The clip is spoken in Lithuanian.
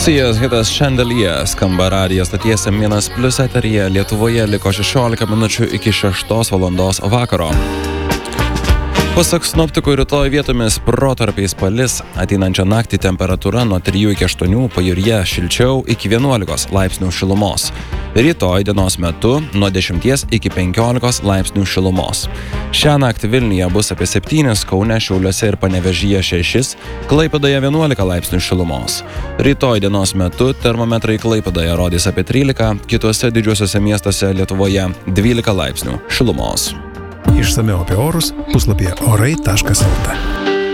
Sijas hitas Chandelier skamba radijo stoties M1+ eteryje. Lietuvoje liko 16 minučių iki 6 valandos vakaro. Pasak sinoptikų, rytoj vietomis protarpiais palis, ateinančią naktį temperatūra nuo 3 iki 8, pajūryje šilčiau iki 11 laipsnių šilumos. Rytoj dienos metu nuo 10 iki 15 laipsnių šilumos. Šią naktį Vilniuje bus apie 7, Kaune, Šiauliuose ir Panevėžyje 6, Klaipėdoje 11 laipsnių šilumos. Rytoj dienos metu termometrai Klaipėdoje rodys apie 13, kituose didžiuosiuose miestuose Lietuvoje 12 laipsnių šilumos. Išsamiau apie orus puslapyje orai.lt.